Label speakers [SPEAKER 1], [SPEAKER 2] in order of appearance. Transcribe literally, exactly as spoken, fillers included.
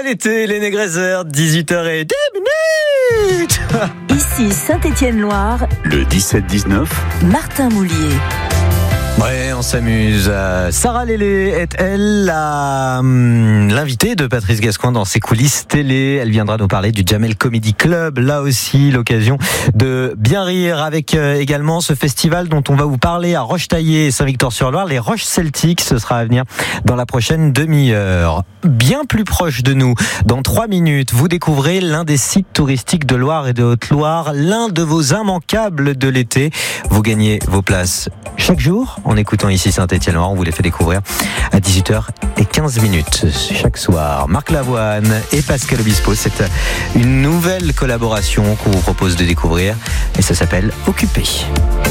[SPEAKER 1] bel été, les Négréseurs, dix-huit heures et deux minutes.
[SPEAKER 2] Ici Saint-Étienne-Loire,
[SPEAKER 3] le dix-sept dix-neuf,
[SPEAKER 2] Martin Moulier.
[SPEAKER 1] Ouais, on s'amuse. Sarah Lélé est, elle, la, hum, l'invitée de Patrice Gascoin dans ses coulisses télé. Elle viendra nous parler du Jamel Comedy Club. Là aussi, l'occasion de bien rire avec euh, également ce festival dont on va vous parler à Rochetaillé et Saint-Victor-sur-Loire. Les Roches Celtiques, ce sera à venir dans la prochaine demi-heure. Bien plus proche de nous, dans trois minutes, vous découvrez l'un des sites touristiques de Loire et de Haute-Loire, l'un de vos immanquables de l'été. Vous gagnez vos places chaque jour en écoutant ici Saint-Étienne-Loire. On vous les fait découvrir à dix-huit heures quinze chaque soir. Marc Lavoine et Pascal Obispo, c'est une nouvelle collaboration qu'on vous propose de découvrir et ça s'appelle Occupé.